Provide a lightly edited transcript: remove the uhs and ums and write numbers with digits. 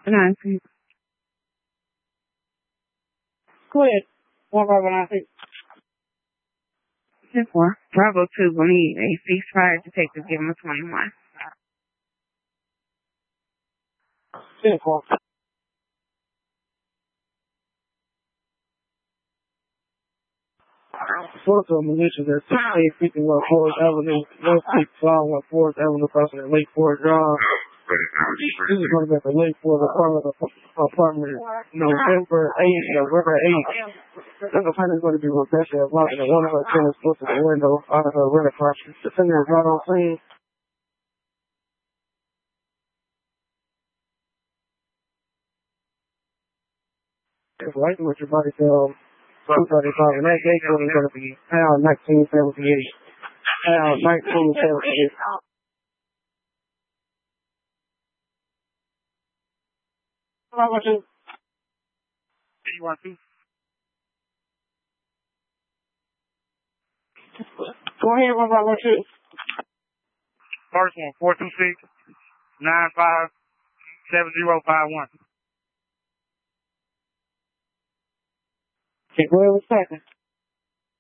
9-6. Go ahead. 1596. 10-4. Bravo 2 will need a ceasefire detective. Give him a 21. 10-4. Source of militia that's 850 West Forest Avenue, West 6 Avenue, crossing at Lake Forest Drive. This is going to be at the Lake Forest apartment, November 8th. The defendant is going to be requested as long as one of her tenants goes to the window out of her rental property. The defendant is not on scene. It's likely what your body tells 235, and that gate code is going to be pound 1978. Pound 1978. How much is? You want to? Go ahead, what about what you? First one, 426-95-7051. Okay, go ahead with second.